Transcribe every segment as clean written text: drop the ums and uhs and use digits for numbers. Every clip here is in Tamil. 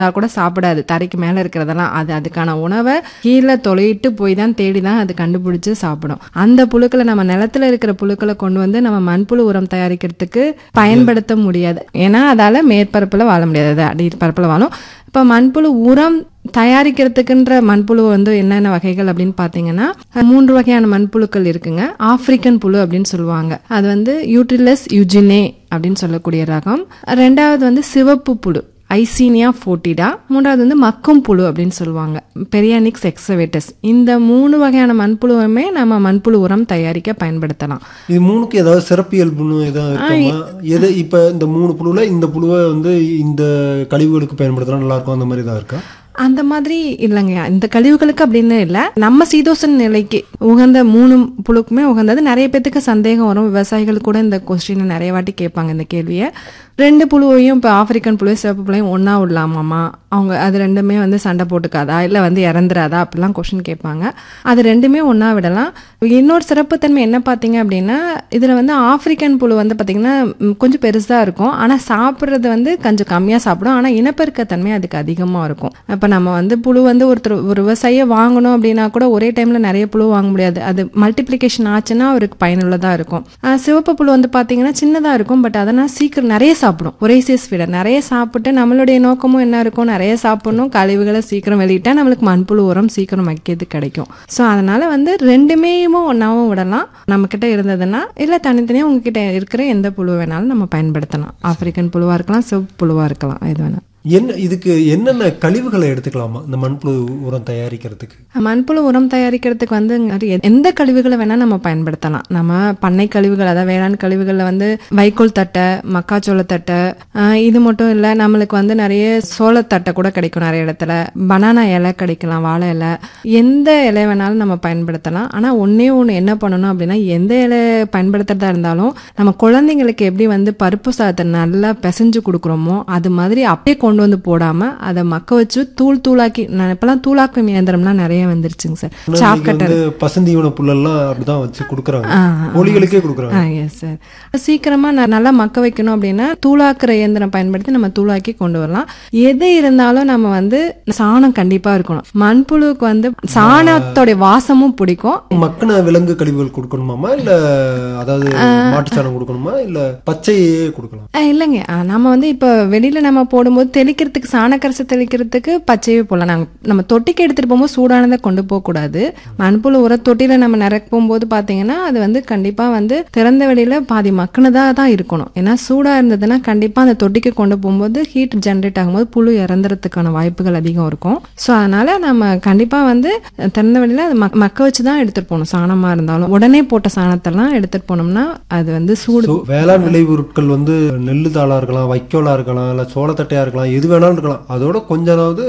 கூட சாப்பிடாது, தரைக்கு மேல இருக்கிறதெல்லாம். அது அதுக்கான உணவை கீழே தொலையிட்டு போய் தான் தேடி தான் அது கண்டுபிடிச்சு சாப்பிடும். அந்த புழுக்களை நம்ம நிலத்துல இருக்கிற புழுக்களை கொண்டு வந்து நம்ம மண்புழு உரம் தயாரிக்கிறதுக்கு பயன்படுத்த முடியாது. ஏன்னா அதால மேற்பரப்புல வாழ முடியாது, அது அடிப்பரப்புல வாழும். இப்ப மண்புழு உரம் தயாரிக்கிறதுக்குன்ற மண்புழு வந்து என்னென்ன வகைகள் அப்படின்னு பாத்தீங்கன்னா 3 வகையான மண்புழுக்கள் இருக்குங்க. ஆப்பிரிக்கன் புழு அப்படின்னு சொல்லுவாங்க, அது வந்து யூட்ரிலஸ் யூஜினே அப்படின்னு சொல்லக்கூடிய ரகம். 2வது வந்து சிவப்பு புழு ஐசீனியா ஃபோர்டிடா. 3வது வந்து மக்கும் புழு அப்படின்னு சொல்லுவாங்க, பெரியானிக்ஸ் எக்ஸவேட்டஸ். இந்த 3 வகையான மண்புழுவுமே நம்ம மண்புழு உரம் தயாரிக்க பயன்படுத்தலாம். இது 3க்கு ஏதாவது சிறப்பியல்புன்னு ஏதாவது இருக்குமா? எது இப்ப இந்த 3 புழுல இந்த புழுவை வந்து இந்த கழிவுகளுக்கு பயன்படுத்தினா நல்லா இருக்கும், அந்த மாதிரி தான் இருக்கா? அந்த மாதிரி இல்லைங்க, இந்த கழிவுகளுக்கு அப்படின்னு இல்லை. நம்ம சீதோசன் நிலைக்கு உகந்த 3 புழுக்குமே உகந்தது. நிறைய பேத்துக்கு சந்தேகம் வரும், விவசாயிகள் கூட இந்த கொஸ்டினை நிறைய வாட்டி கேட்பாங்க இந்த கேள்வியை. 2 புழுவையும் இப்போ ஆப்பிரிக்கன் புழு சிவப்பு புழுவையும் ஒன்றா விடலாமாமா, அவங்க அது ரெண்டுமே வந்து சண்டை போட்டுக்காதா இல்லை வந்து இறந்துராதா அப்படிலாம் கொஸ்டின் கேட்பாங்க. அது ரெண்டுமே ஒன்றா விடலாம். இன்னொரு சிறப்புத்தன்மை என்ன பார்த்தீங்க அப்படின்னா, இதில் வந்து ஆப்பிரிக்கன் புழு வந்து பார்த்தீங்கன்னா கொஞ்சம் பெருசாக இருக்கும், ஆனால் சாப்பிட்றது வந்து கொஞ்சம் கம்மியாக சாப்பிடும். ஆனால் இனப்பெருக்கத்தன்மை அதுக்கு அதிகமாக இருக்கும். இப்போ நம்ம வந்து புழு வந்து ஒரு விவசாயியை வாங்கணும் அப்படின்னா கூட ஒரே டைமில் நிறைய புழு வாங்க முடியாது, அது மல்டிப்ளிகேஷன் ஆச்சுன்னா அவருக்கு பயனுள்ளதாக இருக்கும். சிவப்பு புழு வந்து பார்த்தீங்கன்னா சின்னதாக இருக்கும், பட் அதனால் சீக்கிரம் நிறைய சாப்பிடும். ஒரே சைஸ் ஃபீடர் நிறைய சாப்பிட்டு நம்மளுடைய நோக்கமும் என்ன இருக்கும், நிறைய சாப்பிடணும், கழிவுகளை சீக்கிரம் வெளியிட்டா நம்மளுக்கு மண்புழு உரம் சீக்கிரம் வைக்கிறது கிடைக்கும். ஸோ அதனால வந்து ரெண்டுமே ஒன்றாவும் விடலாம். நம்ம கிட்ட இருந்ததுன்னா இல்லை தனித்தனியாக உங்ககிட்ட இருக்கிற எந்த புழு வேணாலும் நம்ம பயன்படுத்தலாம். ஆப்பிரிக்கன் புழுவா இருக்கலாம், சிவப்பு புழுவா இருக்கலாம், இது வேணாம். இதுக்கு என்னென்ன கழிவுகளை எடுத்துக்கலாமா இந்த மண்புழு உரம் தயாரிக்கிறதுக்கு? மண்புழு உரம் தயாரிக்கிறதுக்கு வந்து எந்த கழிவுகளை வேணா நம்ம பயன்படுத்தலாம். நம்ம பண்ணை கழிவுகள், அதாவது வேளாண் கழிவுகள்ல வந்து வைக்கோல் தட்டை, மக்காச்சோள தட்டை, இது மட்டும் இல்லை, நம்மளுக்கு வந்து நிறைய சோளத்தட்டை கூட கிடைக்கும் நிறைய இடத்துல. பனானா இலை கிடைக்கலாம், வாழை இலை, எந்த இலை வேணாலும் நம்ம பயன்படுத்தலாம். ஆனால் ஒன்னே ஒன்று என்ன பண்ணணும் அப்படின்னா, எந்த இலை பயன்படுத்துறதா இருந்தாலும் நம்ம குழந்தைங்களுக்கு எப்படி வந்து பருப்பு சாதத்தை நல்லா பிசைஞ்சு கொடுக்குறோமோ அது மாதிரி அப்படியே கொண்டு வந்து போடாம அதை மக்க வச்சு தூளாக்கி, இப்பெல்லாம் தூளாக்கும் இயந்திரம்லாம் நிறைய வந்துருச்சுங்க சார். சாப் கட்டர், பசந்தீவன புல்லெல்லாம் அப்படிதான் வச்சு கொடுக்குறாங்க, கோழிகளுக்கே கொடுக்குறாங்க. Yes sir. சீக்கிரமா நல்லா மக்க வைக்கணும் அப்படின்னா தூளாக்குற இயந்திரம் பயன்படுத்தி நம்ம தூளாக்கி கொண்டு வரலாம். எது இருந்தாலும் நம்ம வந்து சாணம் கண்டிப்பா இருக்கணும். மண்புழுக்கு வந்து சாணத்தோட வாசமும் பிடிக்கும். மக்கின விலங்கு கழிவுகள் கொடுக்கணுமா, இல்ல அதாவது மாட்டு சாணம் கொடுக்கணுமா, இல்ல பச்சையே கொடுக்கலாம்? இல்லைங்க, நம்ம வந்து இப்ப வெளியில நம்ம போடும்போது தெளிக்கிறதுக்கு, சாணக்கரசை தெளிக்கிறதுக்கு பச்சையே போடலாம். நம்ம தொட்டிக்கு எடுத்துட்டு போகும்போது சூடானதை கொண்டு போக கூடாது. மண்புழு உர தொட்டியில நம்ம நிரப்பும் போது பாத்தீங்கன்னா அது வந்து கண்டிப்பா வந்து திறந்த வெளியில பாதி மக்குனதா தான் இருக்கணும். ஏன்னா சூடா இருந்ததுன்னா கண்டிப்பா அந்த தொட்டிக்கு கொண்டு போகும்போது ஹீட் ஜென்ரேட் ஆகும்போது புழு இறந்துறதுக்கான வாய்ப்புகள் அதிகம் இருக்கும். ஸோ அதனால நம்ம கண்டிப்பா வந்து திறந்த வெளியில அது மக்க வச்சுதான் எடுத்துட்டு போகணும். சாணமா இருந்தாலும் உடனே போட்ட சாணத்தெல்லாம் எடுத்துட்டு போனோம்னா அது வந்து சூடு. வேளாண் விளைபொருட்கள் வந்து நெல்லு தாளா இருக்கலாம், வைக்கோலா இருக்கலாம், இல்ல சோளத்தட்டையா இருக்கலாம், எது வேணாலும் இருக்கலாம். அதோட கொஞ்சமாவது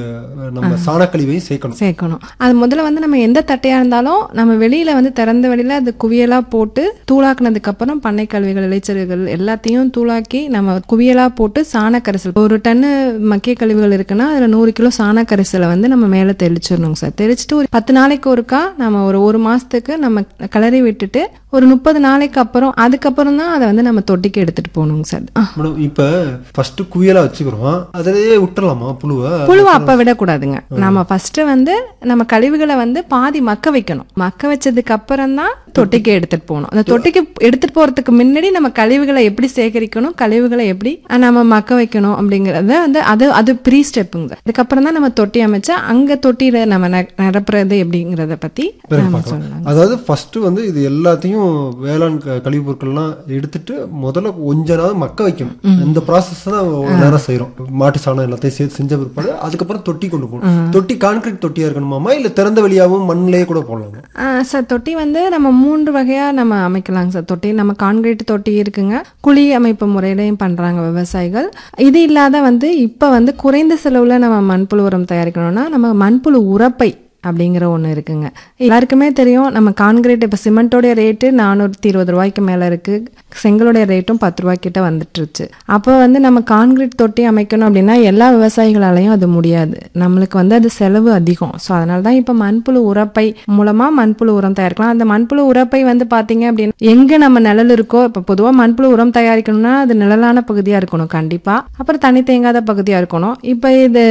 நம்ம சாணக்கழிவையும் சேர்க்கணும். அது முதல்ல வந்து நம்ம எந்த தட்டையா இருந்தாலும் நம்ம வெளியில வந்து திறந்த வெளியில அது குவியலா போட்டு தூளாக்குனதுக்கு அப்புறம் பண்ணை கழிவுகள், இலைச்சல்கள் எல்லாத்தையும் தூளாக்கி நம்ம குவியலா போட்டு சாணக்கரைசல், 1 டன்னு மக்கிய கழிவுகள் இருக்குன்னா அதுல 100 கிலோ சாணக்கரைசலை வந்து நம்ம மேல தெளிச்சிடணும் சார். தெளிச்சுட்டு ஒரு 10 நாளைக்கு ஒருக்கா நம்ம ஒரு மாசத்துக்கு நம்ம கிளறி விட்டுட்டு ஒரு 30 நாளைக்கு அப்புறம் அதுக்கப்புறம் தான் அதை வந்து நம்ம தொட்டிக்கு எடுத்துட்டு போகணுங்க சார். இப்ப ஃபர்ஸ்ட் குவியலா வச்சுக்கிறோம், அதிலேயே விட்டுறலாமா புழுவை? அப்ப விடக்கூடாதுங்க. நம்ம ஃபர்ஸ்ட் வந்து நம்ம கழிவுகளை வந்து பாதி மக்க வைக்கணும். மக்க வச்சதுக்கு அப்புறம் தான் தொட்டிக்கு எடுத்துட்டு போகணும். அந்த தொட்டிக்கு எடுத்துட்டு போறதுக்கு முன்னாடி நம்ம கழிவுகளை எப்படி சேகரிக்கணும், கழிவுகளை எப்படி நம்ம மக்க வைக்கணும் அப்படிங்கறத வந்து அது ப்ரீ ஸ்டெப்புங்க. அதுக்கப்புறம் தான் நம்ம தொட்டி அமைச்சா அங்க தொட்டியில நம்ம நிரப்புறது எப்படிங்கறத பத்தி சொல்லலாம். அதாவது ஃபர்ஸ்ட் வந்து இது எல்லாத்தையும் வேளாண் கழிவு பொருட்கள்லாம் எடுத்துட்டு முதல்ல கொஞ்ச நாள் மக்க வைக்கணும். இந்த ப்ராசஸ் தான் நேரம் செய்யறோம். மாட்டு சாணம் எல்லாத்தையும் சேர்த்து செஞ்ச பிற்பாடு அதுக்கப்புறம் தொட்டி கொண்டு போகணும். தொட்டி கான்கிரீட் தொட்டியா இருக்கணுமாமா, இல்ல திறந்த வெளியாகவும் மண்ணிலேயே கூட போடலாம் சார்? தொட்டி வந்து நம்ம 3 வகையா நம்ம அமைக்கலாங்க சார். தொட்டி நம்ம கான்கிரீட் தொட்டி இருக்குங்க, குழி அமைப்பு முறையிலையும் பண்றாங்க விவசாயிகள். இது இல்லாத வந்து இப்ப வந்து குறைந்த செலவுல நம்ம மண்புழு உரம் தயாரிக்கணும்னா நம்ம மண்புழு உரப்பை அப்படிங்கிற ஒன்று இருக்குங்க. எல்லாருக்குமே தெரியும், நம்ம கான்கிரீட் இப்போ சிமெண்ட்டோடைய ரேட்டு 420 ரூபாய்க்கு மேலே இருக்கு, செங்கலுடைய ரேட்டும் 10 ரூபாய் கிட்ட வந்துட்டுருச்சு. அப்போ நம்ம கான்கிரீட் தொட்டி அமைக்கணும் அப்படின்னா எல்லா விவசாயிகளாலையும் அது முடியாது, நம்மளுக்கு அது செலவு அதிகம். ஸோ அதனால தான் இப்போ மண்புழு உரப்பை மூலமா மண்புழு உரம் தயாரிக்கலாம். அந்த மண்புழு உரப்பை பார்த்தீங்க அப்படின்னா எங்க நம்ம நிழல் இருக்கோ, இப்போ பொதுவாக மண்புழு உரம் தயாரிக்கணும்னா அது நிழலான பகுதியா இருக்கணும் கண்டிப்பா, அப்புறம் தண்ணி தேங்காத பகுதியா இருக்கணும். இப்போ இது